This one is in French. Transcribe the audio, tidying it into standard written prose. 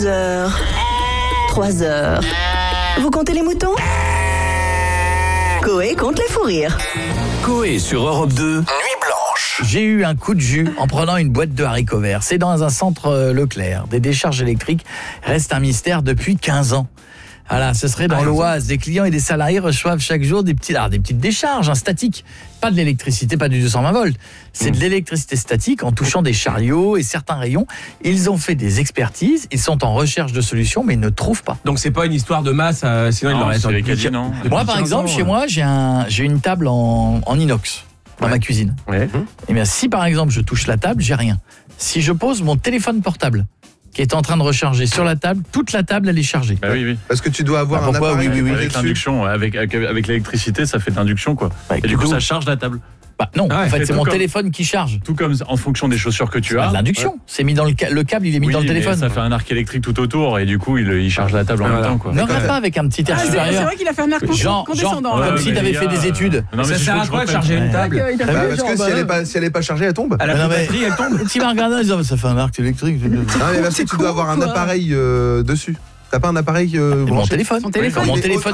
heures, 3 heures. Vous comptez les moutons ? Coé compte les fous rires. Coé sur Europe 2, Nuit Blanche. J'ai eu un coup de jus en prenant une boîte de haricots verts. C'est dans un centre Leclerc. Des décharges électriques restent un mystère depuis 15 ans. Voilà, ce serait dans l'Oise. Des clients et des salariés reçoivent chaque jour des petites décharges statiques. Pas de l'électricité, pas du 220 volts. C'est de l'électricité statique en touchant des chariots et certains rayons. Ils ont fait des expertises, ils sont en recherche de solutions, mais ils ne trouvent pas. Donc c'est pas une histoire de masse, sinon il l'aurait été. Non. Moi, par exemple, chez moi, j'ai une table en inox dans ma cuisine. Ouais. Et bien, si par exemple je touche la table, j'ai rien. Si je pose mon téléphone portable qui est en train de recharger sur la table, toute la table elle est chargée. Bah oui. Parce que tu dois avoir un appareil avec l'induction, avec l'électricité, ça fait de l'induction quoi. Et du coup ça charge la table. Bah non, en fait c'est mon téléphone qui charge. Tout comme en fonction des chaussures que tu as. De l'induction, c'est mis dans le câble, il est mis dans le téléphone. Ça fait un arc électrique tout autour et du coup il charge la table en même temps quoi. Ne regarde pas avec un petit air supérieur. C'est vrai qu'il a fait un air condescendant. Comme si tu avais fait des études. Non, mais ça sert à quoi de charger une table ? Parce que si elle est pas chargée, elle tombe. La batterie, elle tombe. Tu vas regarder, ça fait un arc électrique. Non mais parce que tu dois avoir un appareil dessus. T'as pas un appareil mon téléphone. Son téléphone. Mon téléphone